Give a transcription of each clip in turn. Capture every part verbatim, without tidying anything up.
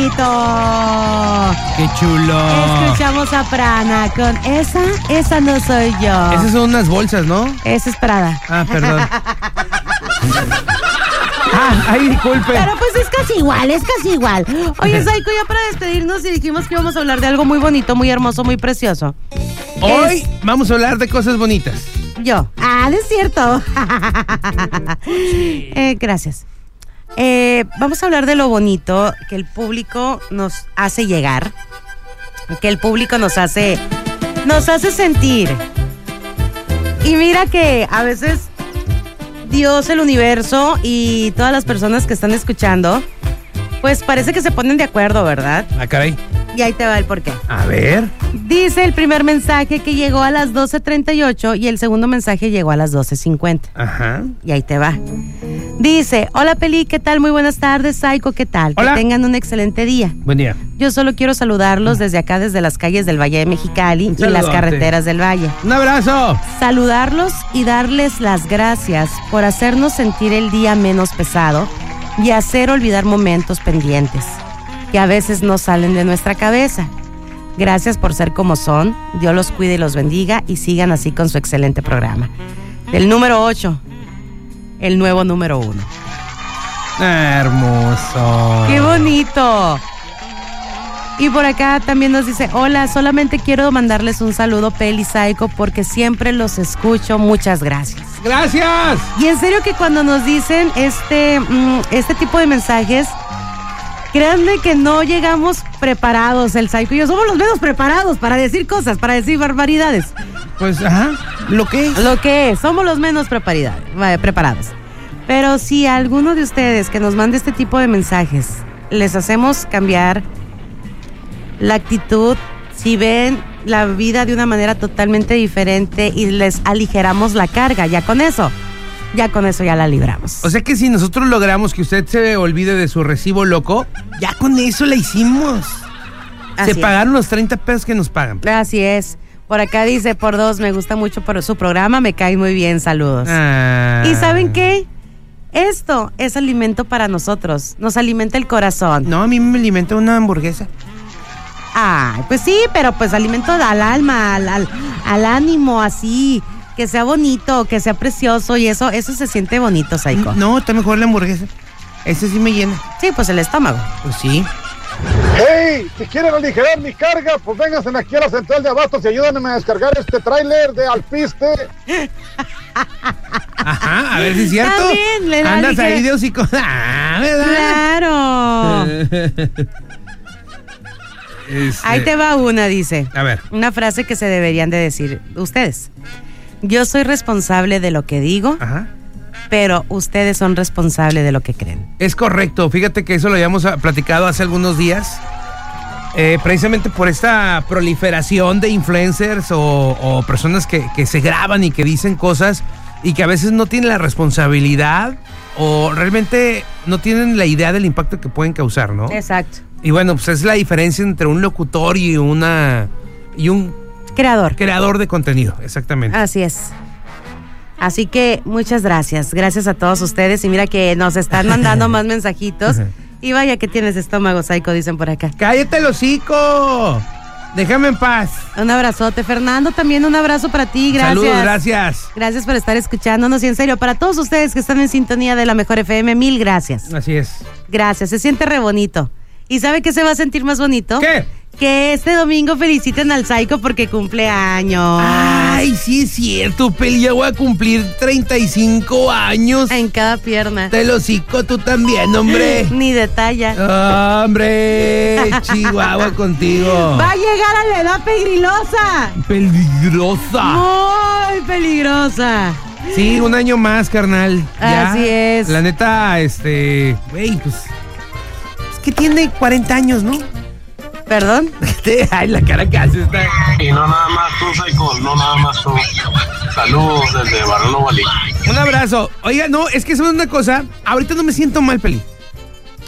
bonito! ¡Qué chulo! Escuchamos a Prana con esa, esa no soy yo. Esas son unas bolsas, ¿no? Esa es Prada. Ah, perdón. Ah, ay, disculpe. Pero pues es casi igual, es casi igual. Oye, Saiko, ya para despedirnos y dijimos que íbamos a hablar de algo muy bonito, muy hermoso, muy precioso. Hoy Es... vamos a hablar de cosas bonitas. Yo. Ah, no es cierto. eh, gracias. Eh, vamos a hablar de lo bonito que el público nos hace llegar, que el público nos hace, nos hace sentir. Y mira que a veces Dios, el universo y todas las personas que están escuchando, pues parece que se ponen de acuerdo, ¿verdad? Ah, caray. Y ahí te va el porqué. A ver. Dice el primer mensaje que llegó a las doce treinta y ocho y el segundo mensaje llegó a las doce cincuenta. Ajá. Y ahí te va. Dice, hola Peli, ¿qué tal? Muy buenas tardes, Saiko, ¿qué tal? Hola. Que tengan un excelente día. Buen día. Yo solo quiero saludarlos desde acá, desde las calles del Valle de Mexicali Un y las saludote. carreteras del Valle. Un abrazo. Saludarlos y darles las gracias por hacernos sentir el día menos pesado y hacer olvidar momentos pendientes que a veces no salen de nuestra cabeza. Gracias por ser como son. Dios los cuide y los bendiga y sigan así con su excelente programa. Del número ocho, el nuevo número uno. Ah, hermoso. ¡Qué bonito! Y por acá también nos dice, hola, solamente quiero mandarles un saludo, Peli, Saiko, porque siempre los escucho. Muchas gracias. ¡Gracias! Y en serio que cuando nos dicen este, mm, este tipo de mensajes, créanme que no llegamos preparados, el Saiko y yo somos los menos preparados para decir cosas, para decir barbaridades. Pues, ajá, lo que es. Lo que es, somos los menos preparidad- eh, preparados. Pero si a alguno de ustedes que nos mande este tipo de mensajes, les hacemos cambiar la actitud, si ven la vida de una manera totalmente diferente y les aligeramos la carga, ya con eso, ya con eso ya la libramos. O sea que si nosotros logramos que usted se olvide de su recibo loco, ya con eso la hicimos. Así se es. pagaron los treinta pesos que nos pagan. Así es. Por acá dice, por dos, me gusta mucho por su programa, me cae muy bien, saludos. Ah. ¿Y saben qué? Esto es alimento para nosotros, nos alimenta el corazón. No, a mí me alimenta una hamburguesa. Ay, pues sí, pero pues alimento al alma, al, al, al ánimo, así, que sea bonito, que sea precioso y eso, eso se siente bonito, Saiko. No, está mejor la hamburguesa. Ese sí me llena. Sí, pues el estómago. Pues sí. ¡Hey! Si quieren aligerar mi carga, pues vénganse aquí a la central de abastos y ayúdenme a descargar este tráiler de Alpiste. Ajá, a ver si es cierto. Está bien, le da Andas ligera- ahí de hocico. Ah, ¿verdad? Claro. Este, Ahí te va una, dice. A ver. Una frase que se deberían de decir ustedes. Yo soy responsable de lo que digo, Ajá. pero ustedes son responsables de lo que creen. Es correcto. Fíjate que eso lo habíamos ah, platicado hace algunos días. Eh, precisamente por esta proliferación de influencers o, o personas que, que se graban y que dicen cosas y que a veces no tienen la responsabilidad o realmente no tienen la idea del impacto que pueden causar, ¿no? Exacto. Y bueno, pues es la diferencia entre un locutor y una y un Creador. creador de contenido, exactamente. Así es. Así que muchas gracias. Gracias a todos ustedes. Y mira que nos están mandando más mensajitos. Y vaya que tienes estómago, Saiko, dicen por acá. ¡Cállate el hocico! Déjame en paz. Un abrazote. Fernando, también un abrazo para ti. Gracias. Saludos, gracias. Gracias por estar escuchándonos. Y en serio, para todos ustedes que están en sintonía de la Mejor F M, mil gracias. Así es. Gracias. Se siente re bonito. ¿Y sabe qué se va a sentir más bonito? ¿Qué? Que este domingo feliciten al Saiko porque cumple años. Ay, sí es cierto, Peli, ya voy a cumplir treinta y cinco años. En cada pierna. Te lo hocico tú también, hombre. Ni detalla. Hombre, Chihuahua contigo. Va a llegar a la edad peligrosa. Peligrosa. Muy peligrosa. Sí, un año más, carnal. Ya, Así es. La neta, este, güey, pues, es que tiene cuarenta años, ¿no? ¿Perdón? Ay, la cara que hace está. Y no nada más tú, Saiko, no nada más tú. Saludos desde Barolo Valí. Un abrazo. Oiga, no, es que es una cosa. Ahorita no me siento mal, Peli.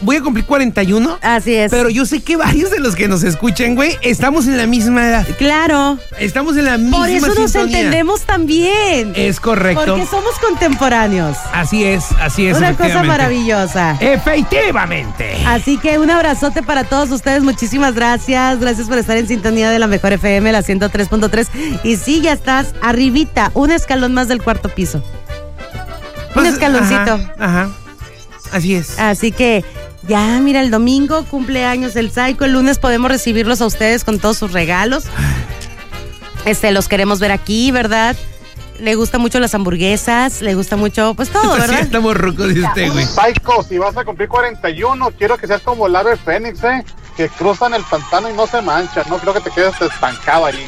voy a cumplir cuarenta y uno. Así es. Pero yo sé que varios de los que nos escuchan, güey, estamos en la misma edad. Claro. Estamos en la misma Por eso nos sintonía. entendemos también. Es correcto. Porque somos contemporáneos. Así es, así es. Una cosa maravillosa. Efectivamente. Así que un abrazote para todos ustedes. Muchísimas gracias. Gracias por estar en sintonía de la mejor F M, la ciento tres punto tres. Y sí, ya estás arribita, un escalón más del cuarto piso. Un Pues, escaloncito. Ajá, ajá. Así es. Así que ya, mira, el domingo cumpleaños del Psycho. El lunes podemos recibirlos a ustedes con todos sus regalos. Este, los queremos ver aquí, ¿verdad? Le gustan mucho las hamburguesas, le gusta mucho, pues todo, ¿verdad? Sí, estamos rucos de usted, güey. Psycho, si vas a cumplir cuarenta y uno, quiero que seas como el ave fénix, ¿eh? Que cruzan el pantano y no se manchan. No creo que te quedes estancado ahí.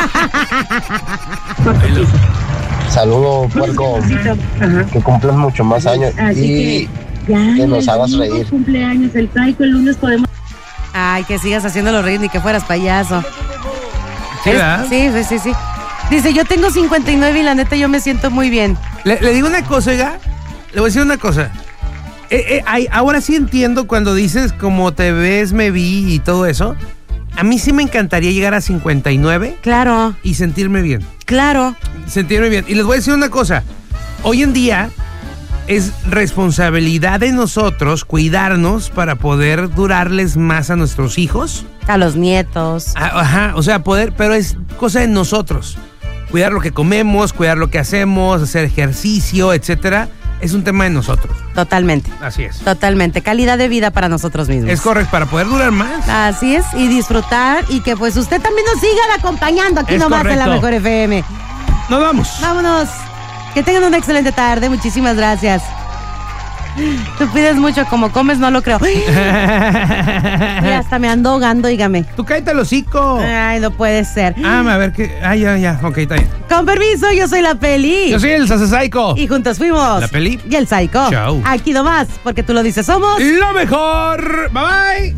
Saludo, puerco, que cumplas mucho más años y que nos hagas reír. Cumpleaños el Psycho, el lunes podemos. Ay, que sigas haciéndolo reír ni que fueras payaso. ¿Sí, verdad? Sí, sí, sí, sí. Dice, yo tengo cincuenta y nueve y la neta yo me siento muy bien. Le, le digo una cosa, oiga. Le voy a decir una cosa. Eh, eh, ay, ahora sí entiendo cuando dices como te ves, me vi y todo eso. A mí sí me encantaría llegar a cincuenta y nueve Claro, y sentirme bien. claro. Sentirme bien. Y les voy a decir una cosa. Hoy en día es responsabilidad de nosotros cuidarnos para poder durarles más a nuestros hijos. A los nietos. Ah, Ajá, o sea, poder, pero es cosa de nosotros. Cuidar lo que comemos, cuidar lo que hacemos, hacer ejercicio, etcétera. Es un tema de nosotros. Totalmente. Así es. Totalmente. Calidad de vida para nosotros mismos. Es correcto, para poder durar más. Así es, y disfrutar y que pues usted también nos siga acompañando aquí Es nomás en la correcto. mejor F M. Nos vamos. Vámonos. Que tengan una excelente tarde. Muchísimas gracias. Tú pides mucho, como comes, no lo creo. Mira, hasta me ando ahogando, dígame. Tú cállate el hocico. Ay, no puede ser. Ah, a ver qué. Ah, ya, ya. Ok, está bien. Con permiso, yo soy la Peli. Yo soy el Sasasaico. Y juntos fuimos La Peli. y el Psycho. Chao. Aquí nomás, porque tú lo dices, somos Lo mejor. Bye bye.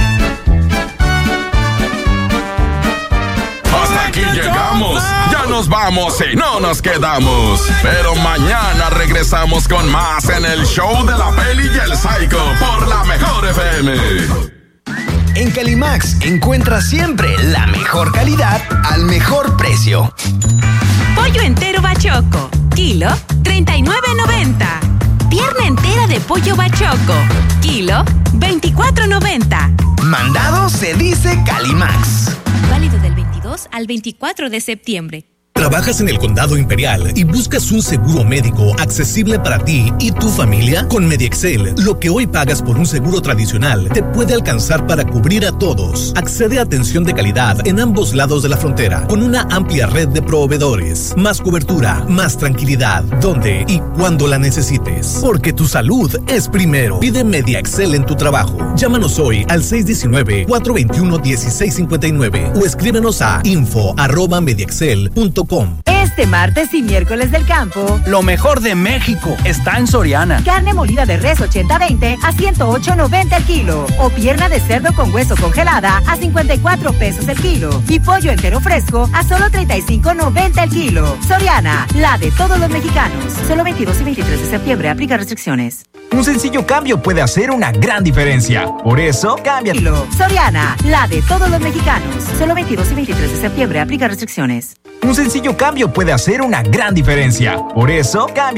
Hasta aquí llegamos. Ya nos vamos y no nos quedamos. Pero mañana regresamos con más en el show de la Peli y el Psycho por la mejor F M. En Calimax encuentras siempre la mejor calidad al mejor precio. Pollo entero bachoco, kilo treinta y nueve noventa. Pierna entera de pollo bachoco, kilo veinticuatro noventa. Mandado se dice Calimax. Válido del veintidós al veinticuatro de septiembre. ¿Trabajas en el Condado Imperial y buscas un seguro médico accesible para ti y tu familia? Con MediExcel, lo que hoy pagas por un seguro tradicional te puede alcanzar para cubrir a todos. Accede a atención de calidad en ambos lados de la frontera, con una amplia red de proveedores. Más cobertura, más tranquilidad, donde y cuando la necesites. Porque tu salud es primero. Pide MediExcel en tu trabajo. Llámanos hoy al seis uno nueve, cuatro dos uno, uno seis cinco nueve o escríbenos a info arroba mediexcel punto com. Este martes y miércoles del campo, lo mejor de México está en Soriana. Carne molida de res ochenta veinte a ciento ocho noventa el kilo. O pierna de cerdo con hueso congelada a cincuenta y cuatro pesos el kilo. Y pollo entero fresco a solo treinta y cinco noventa el kilo. Soriana, la de todos los mexicanos. Solo veintidós y veintitrés de septiembre. Aplica restricciones. Un sencillo cambio puede hacer una gran diferencia. Por eso, cambia. Soriana, la de todos los mexicanos. Solo veintidós y veintitrés de septiembre. Aplica restricciones. Un sencillo cambio puede hacer una gran diferencia. Por eso, cambia.